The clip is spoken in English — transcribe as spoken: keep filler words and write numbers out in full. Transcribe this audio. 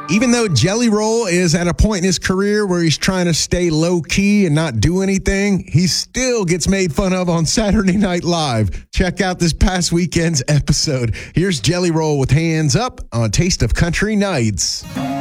Even though Jelly Roll is at a point in his career where he's trying to stay low-key and not do anything, he still gets made fun of on Saturday Night Live. Check out this past weekend's episode. Here's Jelly Roll with Hands Up on Taste of Country Nights.